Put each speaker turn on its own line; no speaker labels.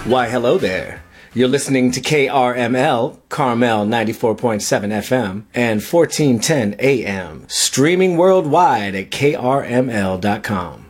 Why, hello there. You're listening to KRML, Carmel 94.7 FM and 1410 AM, streaming worldwide at krml.com.